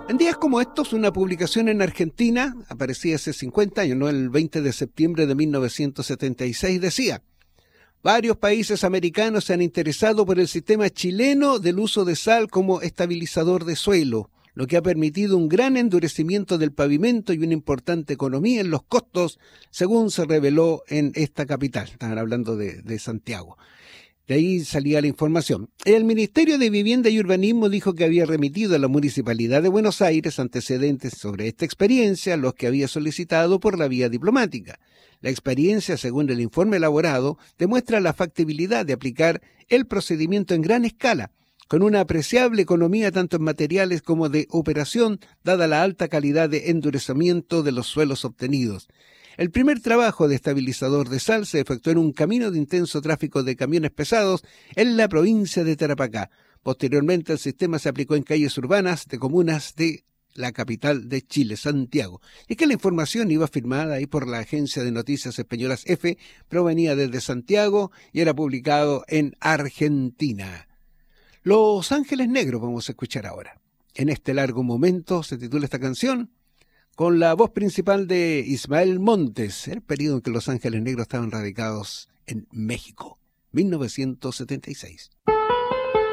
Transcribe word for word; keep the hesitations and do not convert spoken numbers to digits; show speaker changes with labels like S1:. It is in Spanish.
S1: En días como estos, una publicación en Argentina, aparecía hace cincuenta años, ¿no? El veinte de septiembre de mil novecientos setenta y seis, decía: varios países americanos se han interesado por el sistema chileno del uso de sal como estabilizador de suelo, lo que ha permitido un gran endurecimiento del pavimento y una importante economía en los costos, según se reveló en esta capital. Estaban hablando de, de Santiago. De ahí salía la información. El Ministerio de Vivienda y Urbanismo dijo que había remitido a la Municipalidad de Buenos Aires antecedentes sobre esta experiencia, los que había solicitado por la vía diplomática. La experiencia, según el informe elaborado, demuestra la factibilidad de aplicar el procedimiento en gran escala, con una apreciable economía tanto en materiales como de operación, dada la alta calidad de endurecimiento de los suelos obtenidos. El primer trabajo de estabilizador de sal se efectuó en un camino de intenso tráfico de camiones pesados en la provincia de Tarapacá. Posteriormente, el sistema se aplicó en calles urbanas de comunas de la capital de Chile, Santiago. Y es que la información iba firmada ahí por la agencia de noticias españolas EFE, provenía desde Santiago y era publicado en Argentina. Los Ángeles Negros vamos a escuchar ahora. En este largo momento se titula esta canción, con la voz principal de Ismael Montes, el periodo en que los Ángeles Negros estaban radicados en México, mil novecientos setenta y seis.